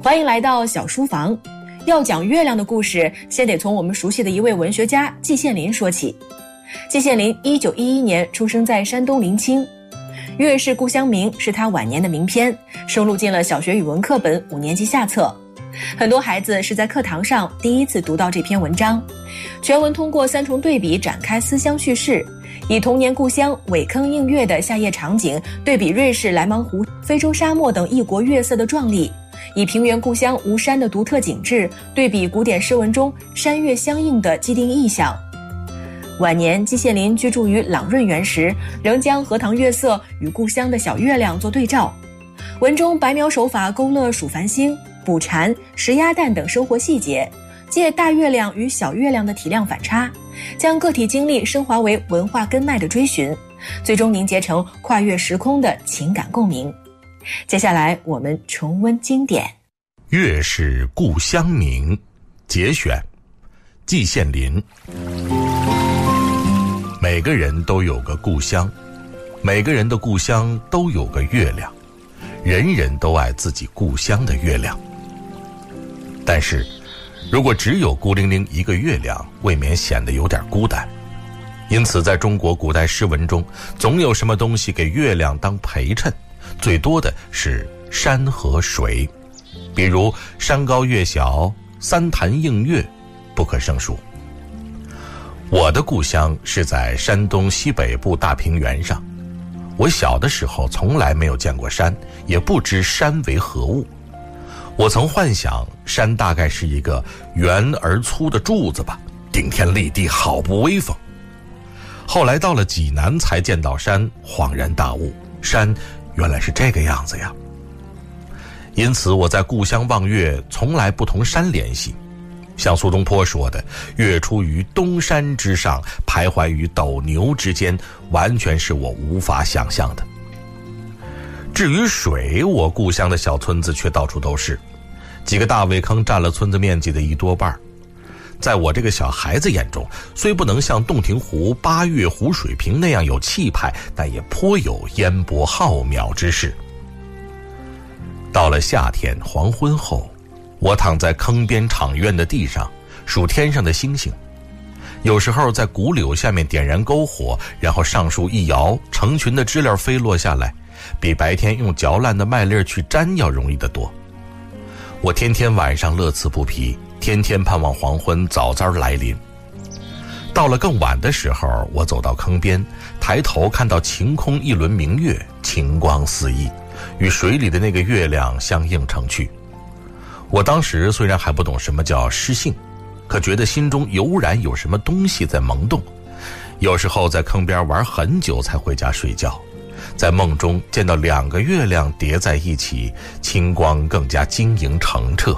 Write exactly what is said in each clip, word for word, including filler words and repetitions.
欢迎来到小书房。要讲月亮的故事，先得从我们熟悉的一位文学家季羡林说起。季羡林一九一一年出生在山东临清，月是故乡明是他晚年的名篇，收录进了小学语文课本五年级下册。很多孩子是在课堂上第一次读到这篇文章。全文通过三重对比展开思乡叙事，以童年故乡苇坑映月的夏夜场景对比瑞士莱芒湖、非洲沙漠等异国月色的壮丽，以平原故乡无山的独特景致对比古典诗文中山月相映的既定意象。晚年季羡林居住于朗润园时，仍将荷塘月色与故乡的小月亮做对照，文中白描手法勾勒数繁星、捕蝉、食鸭蛋等生活细节，借大月亮与小月亮的体量反差，将个体经历升华为文化根脉的追寻，最终凝结成跨越时空的情感共鸣。接下来我们重温经典。 月是故乡明，节选，季羡林。每个人都有个故乡，每个人的故乡都有个月亮，人人都爱自己故乡的月亮。但是如果只有孤零零一个月亮，未免显得有点孤单。因此在中国古代诗文中，总有什么东西给月亮当陪衬，最多的是山和水，比如山高月小、三潭映月，不可胜数。我的故乡是在山东西北部大平原上，我小的时候从来没有见过山，也不知山为何物。我曾幻想山大概是一个圆而粗的柱子吧，顶天立地，好不威风。后来到了济南才见到山，恍然大悟，山原来是这个样子呀。因此我在故乡望月从来不同山联系，像苏东坡说的，月出于东山之上，徘徊于斗牛之间，完全是我无法想象的。至于水，我故乡的小村子却到处都是，几个大苇坑占了村子面积的一多半。在我这个小孩子眼中，虽不能像洞庭湖、八月湖水平那样有气派，但也颇有烟波浩渺之势。到了夏天黄昏后，我躺在坑边场院的地上，数天上的星星。有时候在古柳下面点燃篝火，然后上树一摇，成群的知了飞落下来，比白天用嚼烂的麦粒去粘要容易得多。我天天晚上乐此不疲，天天盼望黄昏早早来临。到了更晚的时候，我走到坑边，抬头看到晴空一轮明月，晴光四溢，与水里的那个月亮相映成趣。我当时虽然还不懂什么叫诗性，可觉得心中油然有什么东西在萌动。有时候在坑边玩很久才回家睡觉，在梦中见到两个月亮叠在一起，清光更加晶莹澄澈。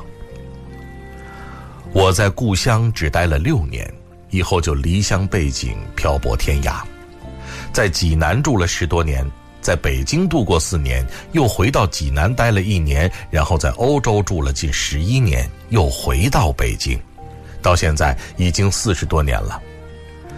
我在故乡只待了六年，以后就离乡背井，漂泊天涯。在济南住了十多年，在北京度过四年，又回到济南待了一年，然后在欧洲住了近十一年，又回到北京，到现在已经四十多年了。